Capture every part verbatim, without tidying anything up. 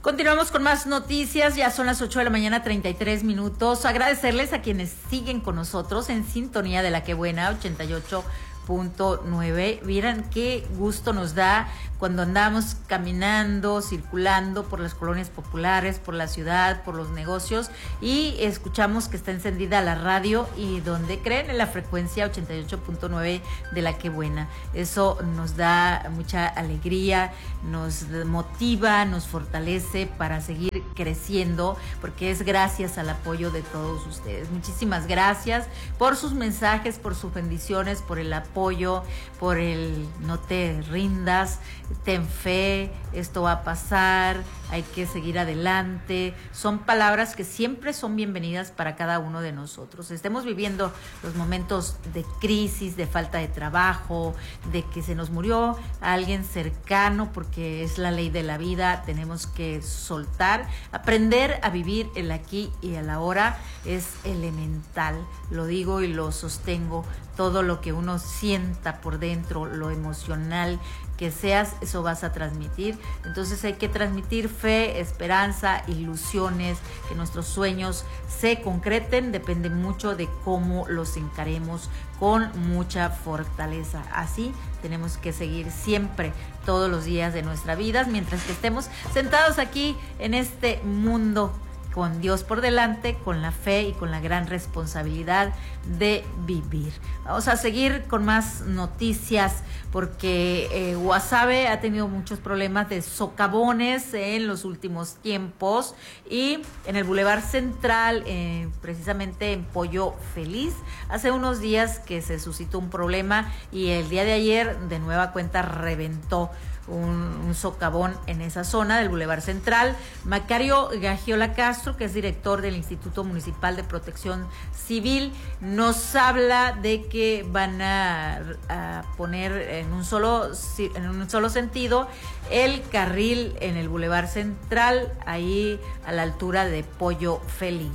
Continuamos con más noticias, ya son las ocho de la mañana, treinta y tres minutos. Agradecerles a quienes siguen con nosotros en sintonía de La Que Buena, ochenta y ocho punto nueve. Miren qué gusto nos da cuando andamos caminando, circulando por las colonias populares, por la ciudad, por los negocios y escuchamos que está encendida la radio y donde creen en la frecuencia ochenta y ocho punto nueve de La Que Buena. Eso nos da mucha alegría, nos motiva, nos fortalece para seguir creciendo porque es gracias al apoyo de todos ustedes. Muchísimas gracias por sus mensajes, por sus bendiciones, por el apoyo, por el no te rindas, ten fe, esto va a pasar, hay que seguir adelante. Son palabras que siempre son bienvenidas para cada uno de nosotros. Estemos viviendo los momentos de crisis, de falta de trabajo, de que se nos murió alguien cercano, porque es la ley de la vida, tenemos que soltar, aprender a vivir el aquí y el ahora es elemental, lo digo y lo sostengo. Todo lo que uno sienta por dentro, lo emocional que seas, eso vas a transmitir. Entonces hay que transmitir fe, esperanza, ilusiones, que nuestros sueños se concreten, depende mucho de cómo los encaremos con mucha fortaleza. Así tenemos que seguir siempre, todos los días de nuestra vida, mientras que estemos sentados aquí en este mundo con Dios por delante, con la fe y con la gran responsabilidad de vivir. Vamos a seguir con más noticias porque eh, Guasave ha tenido muchos problemas de socavones en los últimos tiempos y en el Boulevard Central, eh, precisamente en Pollo Feliz, hace unos días que se suscitó un problema y el día de ayer de nueva cuenta reventó Un, un socavón en esa zona del Boulevard Central. Macario Gagiola Castro, que es director del Instituto Municipal de Protección Civil, nos habla de que van a, a poner en un solo en un solo sentido el carril en el Boulevard Central, ahí a la altura de Pollo Feliz.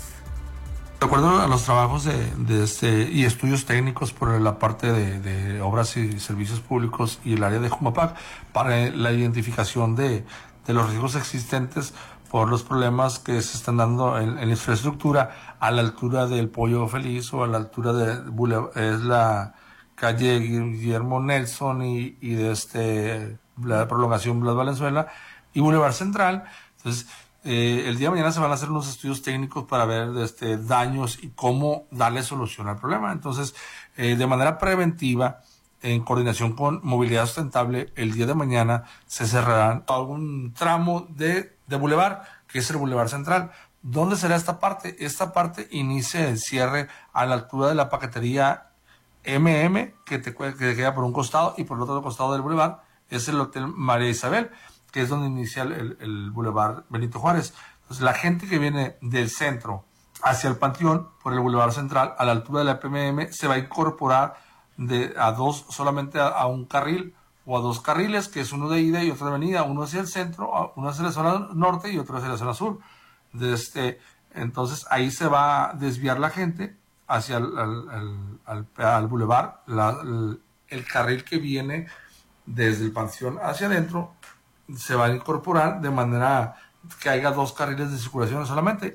De acuerdo a los trabajos de, de este, y estudios técnicos por la parte de, de obras y servicios públicos y el área de Jumapac, para la identificación de, de los riesgos existentes por los problemas que se están dando en, en la infraestructura a la altura del Pollo Feliz o a la altura de es la calle Guillermo Nelson y, y de este la prolongación Blas Valenzuela y Boulevard Central. Entonces, Eh, el día de mañana se van a hacer unos estudios técnicos para ver este, daños y cómo darle solución al problema. Entonces, eh, de manera preventiva, en coordinación con Movilidad Sustentable, el día de mañana se cerrarán algún tramo de, de bulevar, que es el Boulevard Central. ¿Dónde será esta parte? Esta parte inicia el cierre a la altura de la paquetería M M, que te, que te queda por un costado, y por el otro costado del bulevar es el Hotel María Isabel, que es donde inicia el, el Boulevard Benito Juárez. Entonces, la gente que viene del centro hacia el Panteón, por el Boulevard Central, a la altura de la P M M, se va a incorporar de, a dos, solamente a, a un carril, o a dos carriles, que es uno de ida y otro de venida, uno hacia el centro, uno hacia la zona norte y otro hacia la zona sur. De este, entonces, ahí se va a desviar la gente hacia el, al, al, al, al Boulevard, la, el, el carril que viene desde el Panteón hacia adentro, se va a incorporar de manera que haya dos carriles de circulación solamente.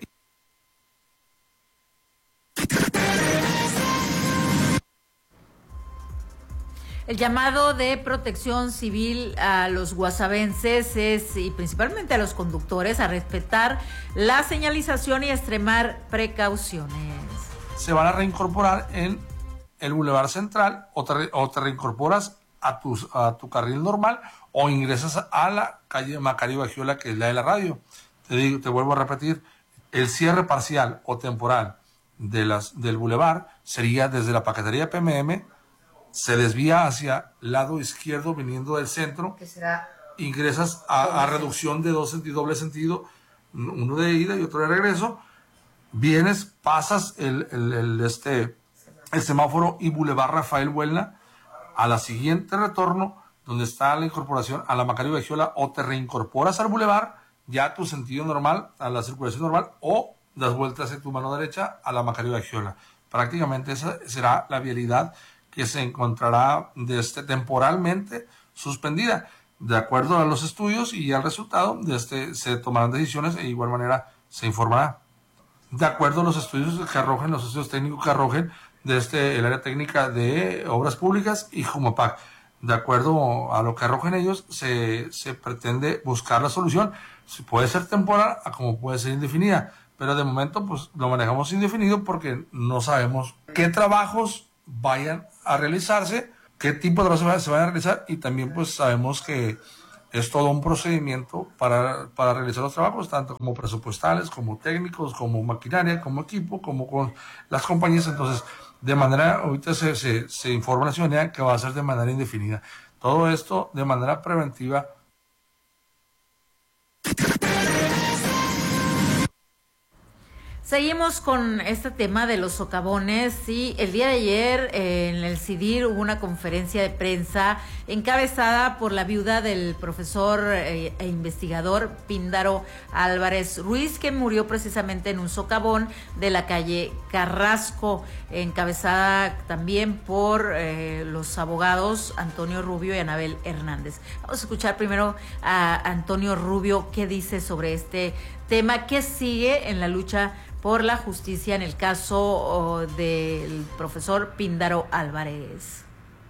El llamado de protección civil a los guasavenses es, y principalmente a los conductores, a respetar la señalización y a extremar precauciones. Se van a reincorporar en el Boulevard Central o te, o te reincorporas a tu, a tu carril normal o ingresas a la calle Macario Gagiola, que es la de la radio. Te digo, te vuelvo a repetir, el cierre parcial o temporal de las, del bulevar sería desde la paquetería P M M, se desvía hacia el lado izquierdo viniendo del centro, ¿Qué será? Ingresas a, a reducción de dos sentidos, doble sentido, uno de ida y otro de regreso, vienes, pasas el, el, el, este, el semáforo y Boulevard Rafael Buelna, a la siguiente retorno, donde está la incorporación a la Macario Gagiola, o te reincorporas al bulevar, ya a tu sentido normal, a la circulación normal, o das vueltas en tu mano derecha a la Macario Gagiola. Prácticamente esa será la vialidad que se encontrará desde temporalmente suspendida. De acuerdo a los estudios y al resultado, de este, se tomarán decisiones e de igual manera se informará. De acuerdo a los estudios que arrojen, los estudios técnicos que arrojen de este, el área técnica de obras públicas y Jumapac. De acuerdo a lo que arrojen ellos, se, se pretende buscar la solución. Puede ser temporal, como puede ser indefinida, pero de momento pues lo manejamos indefinido porque no sabemos qué trabajos vayan a realizarse, qué tipo de trabajos se vayan a realizar, y también pues sabemos que es todo un procedimiento para, para realizar los trabajos, tanto como presupuestales, como técnicos, como maquinaria, como equipo, como con las compañías. Entonces, de manera, ahorita se, se, se informa a la ciudadanía que va a ser de manera indefinida. Todo esto de manera preventiva. Seguimos con este tema de los socavones y el día de ayer eh, en el CIDIR hubo una conferencia de prensa encabezada por la viuda del profesor eh, e investigador Píndaro Álvarez Ruiz, que murió precisamente en un socavón de la calle Carrasco, encabezada también por eh, los abogados Antonio Rubio y Anabel Hernández. Vamos a escuchar primero a Antonio Rubio qué dice sobre este tema, qué sigue en la lucha por la justicia en el caso oh, del profesor Píndaro Álvarez.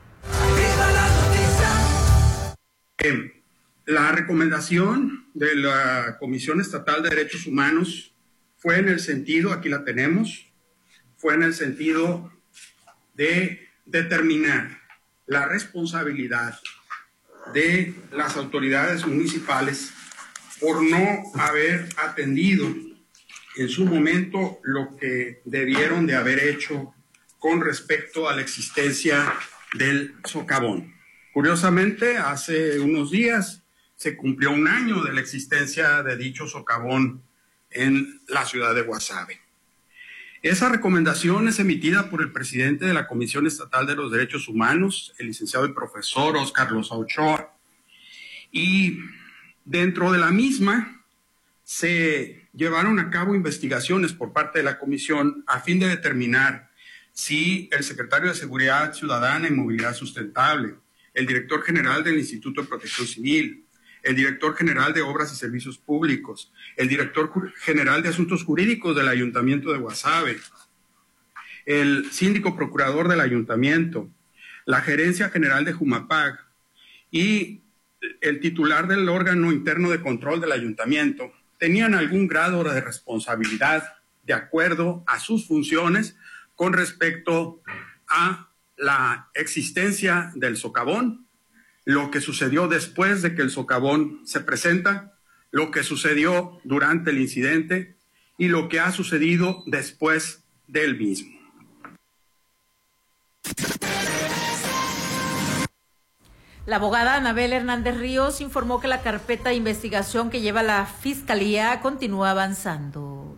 Eh, la recomendación de la Comisión Estatal de Derechos Humanos fue en el sentido, aquí la tenemos, fue en el sentido de determinar la responsabilidad de las autoridades municipales por no haber atendido en su momento lo que debieron de haber hecho con respecto a la existencia del socavón. Curiosamente, hace unos días se cumplió un año de la existencia de dicho socavón en la ciudad de Guasave. Esa recomendación es emitida por el presidente de la Comisión Estatal de los Derechos Humanos, el licenciado y profesor Óscar Loza Ochoa, y dentro de la misma se llevaron a cabo investigaciones por parte de la comisión a fin de determinar si el secretario de Seguridad Ciudadana y Movilidad Sustentable, el director general del Instituto de Protección Civil, el director general de Obras y Servicios Públicos, el director general de Asuntos Jurídicos del Ayuntamiento de Guasave, el síndico procurador del Ayuntamiento, la Gerencia General de Jumapac y el titular del órgano interno de control del Ayuntamiento tenían algún grado de responsabilidad de acuerdo a sus funciones con respecto a la existencia del socavón, lo que sucedió después de que el socavón se presenta, lo que sucedió durante el incidente y lo que ha sucedido después del mismo. La abogada Anabel Hernández Ríos informó que la carpeta de investigación que lleva la Fiscalía continúa avanzando.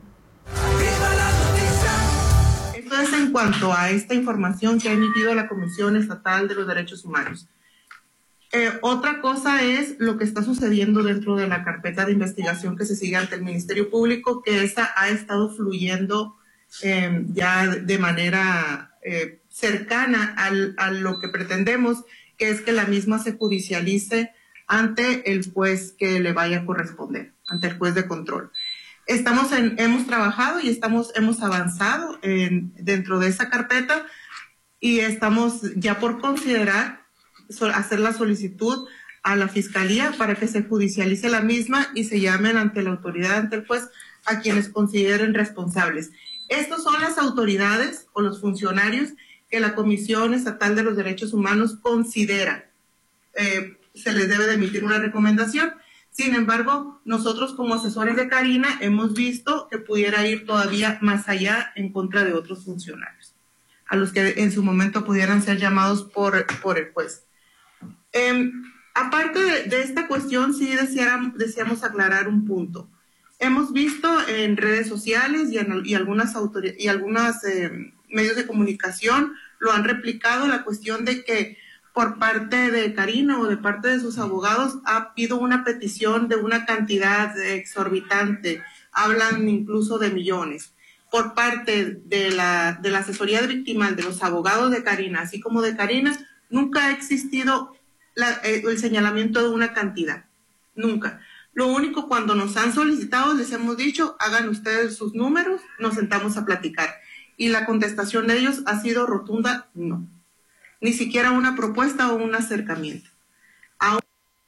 Esto es en cuanto a esta información que ha emitido la Comisión Estatal de los Derechos Humanos. Eh, otra cosa es lo que está sucediendo dentro de la carpeta de investigación que se sigue ante el Ministerio Público, que esa ha estado fluyendo eh, ya de manera eh, cercana al, a lo que pretendemos, que es que la misma se judicialice ante el juez que le vaya a corresponder, ante el juez de control. Estamos en, hemos trabajado y estamos, hemos avanzado en, dentro de esa carpeta y estamos ya por considerar so, hacer la solicitud a la Fiscalía para que se judicialice la misma y se llamen ante la autoridad, ante el juez, a quienes consideren responsables. Estos son las autoridades o los funcionarios que la Comisión Estatal de los Derechos Humanos considera eh, se les debe de emitir una recomendación. Sin embargo, nosotros como asesores de Karina hemos visto que pudiera ir todavía más allá en contra de otros funcionarios, a los que en su momento pudieran ser llamados por, por el juez. Eh, aparte de, de esta cuestión, sí deseáramos, deseamos aclarar un punto. Hemos visto en redes sociales y, en, y algunas, autor- y algunas eh, medios de comunicación lo han replicado, la cuestión de que por parte de Karina o de parte de sus abogados ha habido una petición de una cantidad exorbitante, hablan incluso de millones. Por parte de la, de la asesoría victimal, de los abogados de Karina, así como de Karina, nunca ha existido la, eh, el señalamiento de una cantidad, nunca. Lo único, cuando nos han solicitado, les hemos dicho, hagan ustedes sus números, nos sentamos a platicar. Y la contestación de ellos ha sido rotunda, no. Ni siquiera una propuesta o un acercamiento. Aún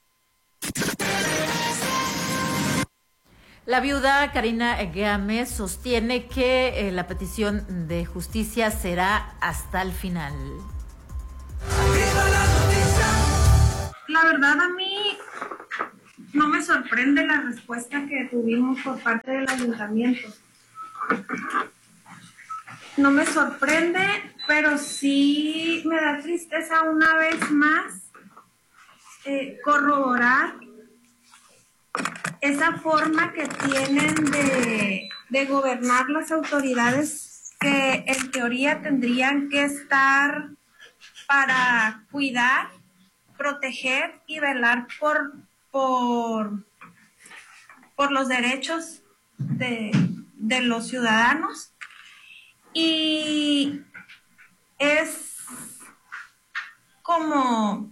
La viuda Karina Gámez sostiene que eh, la petición de justicia será hasta el final. La verdad, a mí no me sorprende la respuesta que tuvimos por parte del ayuntamiento. No me sorprende, pero sí me da tristeza una vez más eh, corroborar esa forma que tienen de, de gobernar las autoridades, que en teoría tendrían que estar para cuidar, proteger y velar por, por, por los derechos de, de los ciudadanos. Y es como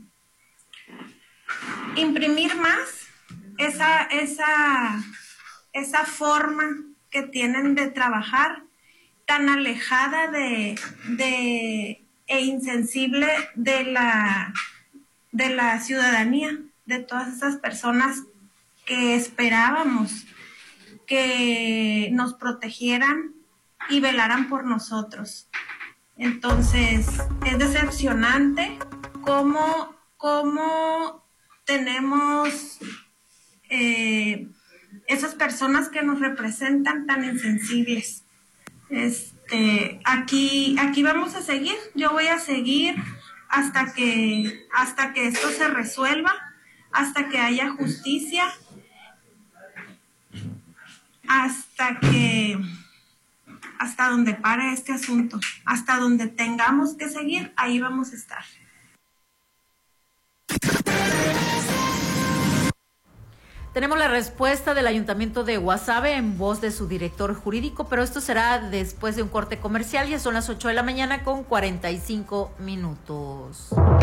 imprimir más esa, esa, esa forma que tienen de trabajar, tan alejada de, de e insensible de la, de la ciudadanía, de todas esas personas que esperábamos que nos protegieran y velaran por nosotros. Entonces, es decepcionante cómo, cómo tenemos eh, esas personas que nos representan tan insensibles. Este, aquí, aquí vamos a seguir, yo voy a seguir hasta que, hasta que esto se resuelva, hasta que haya justicia, hasta que hasta donde pare este asunto, hasta donde tengamos que seguir, ahí vamos a estar. Tenemos la respuesta del Ayuntamiento de Guasave en voz de su director jurídico, pero esto será después de un corte comercial. Ya son las ocho de la mañana con cuarenta y cinco minutos.